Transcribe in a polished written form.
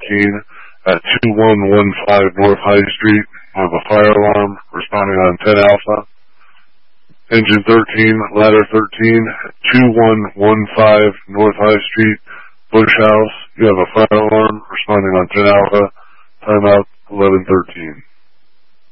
at 2115 North High Street. We have a fire alarm responding on 10 Alpha. Engine 13, ladder 13, 2115 North High Street, Bush House. You have a fire alarm responding on 10 Alpha. Timeout 1113.